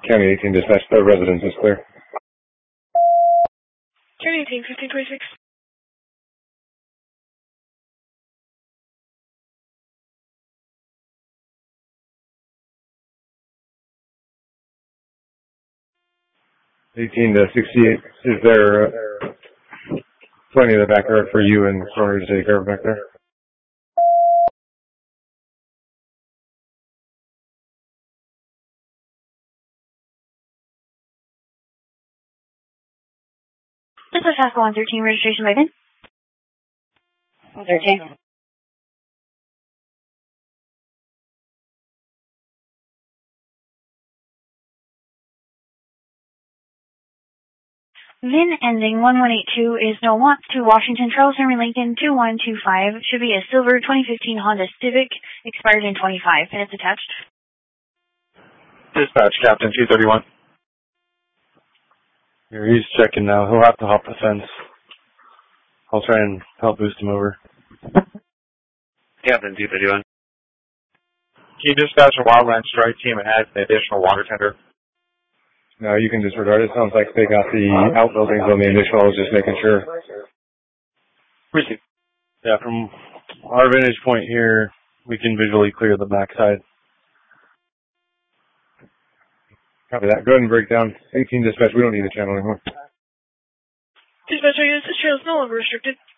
County 18 dispatch, the residence is clear. County 18, 1526. To 68. Is there plenty of the backyard for you and Coroner to take care of back there? This is Haskell 113 registration by VIN. 113. VIN ending 1182 is no want to Washington Charles Henry Lincoln 2125. Should be a silver 2015 Honda Civic, expired in 25, and it's attached. Dispatch, Captain 231. Here, he's checking now. He'll have to hop the fence. I'll try and help boost him over. Captain 231. Can you dispatch a wildland strike team and add an additional water tender? No, you can disregard it. Sounds like they got the outbuildings on the initial. I was just making sure. Receive. Yeah, from our vantage point here, we can visually clear the backside. Copy that. Go ahead and break down. 18 dispatch. We don't need the channel anymore. Dispatch, this trail is no longer restricted.